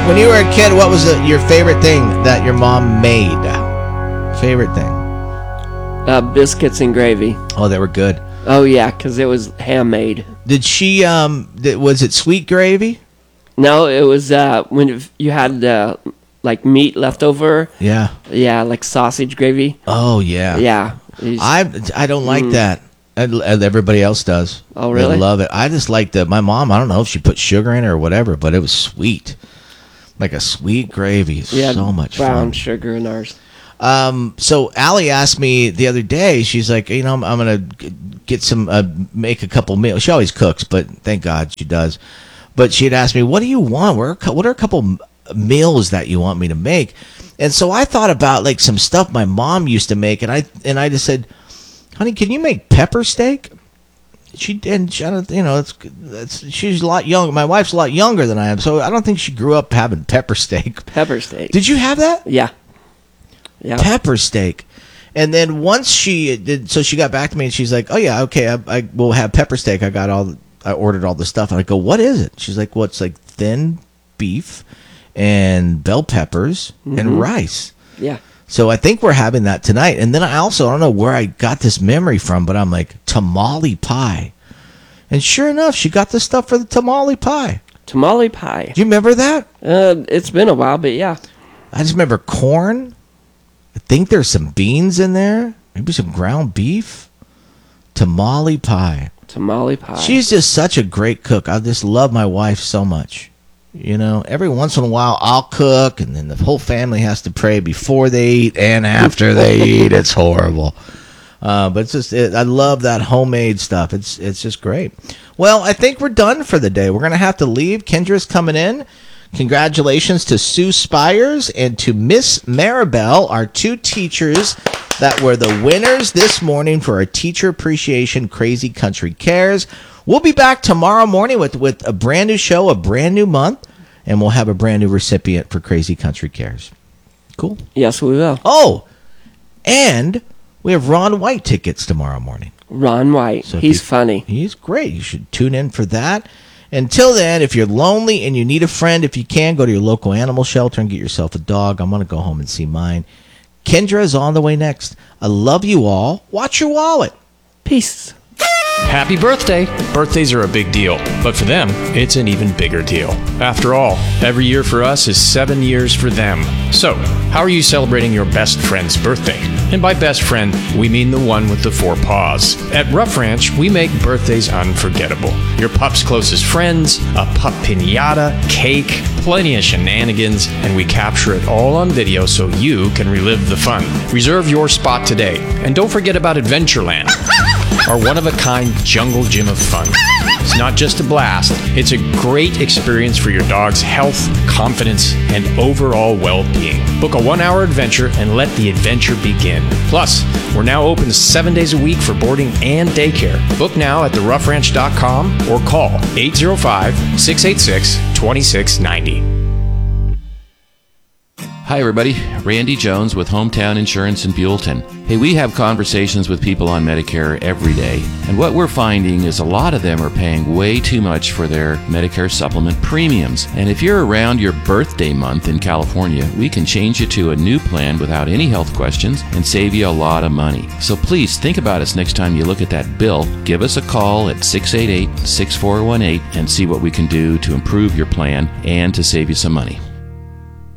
when you were a kid, what was your favorite thing that your mom made? Favorite thing? Biscuits and gravy. Oh, they were good. Oh, yeah, because it was handmade. Did she, was it sweet gravy? No, it was when you had, like, meat left over. Yeah. Yeah, like sausage gravy. Oh, yeah. Yeah. I don't like that. Everybody else does. Oh, really? I love it. I just like my mom, I don't know if she put sugar in it or whatever, but it was sweet. Like a sweet gravy. So much fun. Brown sugar in ours. So Allie asked me the other day, she's like, I'm going to get some, make a couple meals. She always cooks, but thank God she does. But she had asked me, what do you want? What are a couple meals that you want me to make? And so I thought about like some stuff my mom used to make, and I just said, honey, can you make pepper steak? She's a lot young. My wife's a lot younger than I am, so I don't think she grew up having pepper steak. Pepper steak. Did you have that? Yeah. Yeah. Pepper steak. And then once she did, so she got back to me and she's like, oh yeah, okay, I will have pepper steak. I ordered all the stuff, and I go, what is it? She's like, well, it's like thin beef and bell peppers and rice. Yeah. So I think we're having that tonight. And then I don't know where I got this memory from, but I'm like, tamale pie. And sure enough, she got the stuff for the tamale pie. Tamale pie. Do you remember that? It's been a while, but yeah. I just remember corn. I think there's some beans in there. Maybe some ground beef. Tamale pie. Tamale pie. She's just such a great cook. I just love my wife so much. Every once in a while I'll cook, and then the whole family has to pray before they eat and after they eat. It's horrible. But it's just, I love that homemade stuff. It's just great. Well, I think we're done for the day. We're going to have to leave. Kendra's coming in. Congratulations to Sue Spires and to Miss Maribel, our two teachers that were the winners this morning for our Teacher Appreciation Crazy Country Cares. We'll be back tomorrow morning with a brand new show, a brand new month, and we'll have a brand new recipient for Crazy Country Cares. Cool? Yes, we will. Oh, and we have Ron White tickets tomorrow morning. Ron White. So he's funny. He's great. You should tune in for that. Until then, if you're lonely and you need a friend, if you can, go to your local animal shelter and get yourself a dog. I'm going to go home and see mine. Kendra is on the way next. I love you all. Watch your wallet. Peace. Happy birthday! Birthdays are a big deal, but for them, it's an even bigger deal. After all, every year for us is 7 years for them. So, how are you celebrating your best friend's birthday? And by best friend, we mean the one with the 4 paws. At Rough Ranch, we make birthdays unforgettable. Your pup's closest friends, a pup piñata, cake, plenty of shenanigans, and we capture it all on video so you can relive the fun. Reserve your spot today, and don't forget about Adventureland. Our one-of-a-kind jungle gym of fun. It's not just a blast, it's a great experience for your dog's health, confidence, and overall well-being. Book a 1-hour adventure and let the adventure begin. Plus, we're now open 7 days a week for boarding and daycare. Book now at theroughranch.com or call 805-686-2690. Hi, everybody. Randy Jones with Hometown Insurance in Buellton. Hey, we have conversations with people on Medicare every day, and what we're finding is a lot of them are paying way too much for their Medicare supplement premiums. And if you're around your birthday month in California, we can change you to a new plan without any health questions and save you a lot of money. So please think about us next time you look at that bill. Give us a call at 688-6418 and see what we can do to improve your plan and to save you some money.